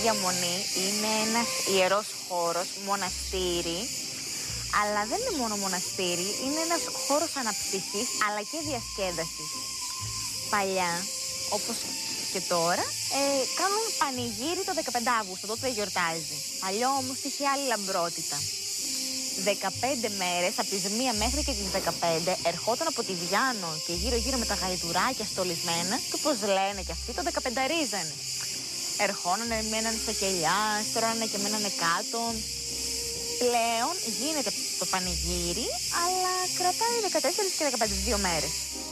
διαμονή είναι ένας ιερός χώρος, μοναστήρι, αλλά δεν είναι μόνο μοναστήρι, είναι ένας χώρος αναψυχής αλλά και διασκέδασης. Παλιά, όπως και τώρα, κάνουν πανηγύρι το 15 Αύγουστο, τότε γιορτάζει. Παλιό όμως είχε άλλη λαμπρότητα. 15 μέρες, από τις 1 μέχρι και τις 15, ερχόταν από τη Διάνο και γύρω-γύρω με τα γαϊδουράκια στολισμένα και όπως λένε και αυτοί το 15ρίζανε. Ερχόνανε, μένανε στα κελιά, στρώνανε και μένανε κάτω. Πλέον γίνεται το πανηγύρι, αλλά κρατάει 14 και 15 μέρες.